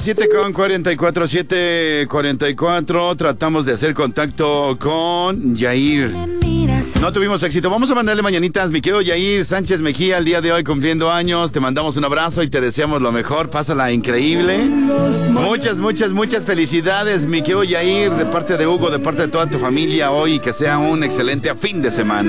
7:44. Tratamos de hacer contacto con Yair. No tuvimos éxito. Vamos a mandarle mañanitas, mi querido Yair Sánchez Mejía, el día de hoy cumpliendo años. Te mandamos un abrazo y te deseamos lo mejor. Pásala increíble. Muchas felicidades, mi querido Yair, de parte de Hugo, de parte de toda tu familia hoy. Que sea un excelente fin de semana.